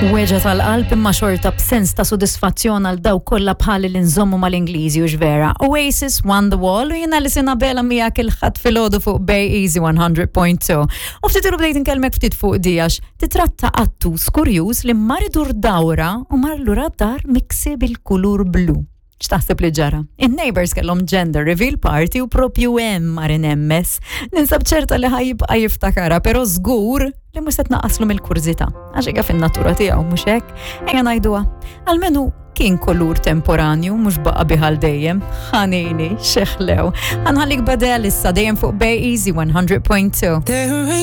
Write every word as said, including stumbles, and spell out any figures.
Weġa tal-qalb imma xorta b'sens ta' sodisfazzjon għal daw kollha bħali li nżommu mal-Ingliżi u x'vera. Oasis Won the Wall u jiena li Sinabella miegħek il-ħadd filgħodu fuq Bay Easy one hundred point two. U ftit iru bdejt inkellmek ftit fuq dijax titratta attus kurjuż li mar idur dawra u mar lura dar miksi bil-kulur blu. X'taħseb li ġara? In-neighbors kellhom gender reveal party u propju hemm mar inemmes. Ninsab ċerta li ħajibqa' jiftakara, però żgur li mhux se tnaqqaslu mill-kurżità. Għax hija fin-natura tiegħu mhux hekk. Ejja ngħiduha. Almenu kien kulur temporanju mhux baqa' biħal dejjem. Ħanini, xeħlew. Ħanħallik badel issa dejjem fuq Bay Easy one hundred point two.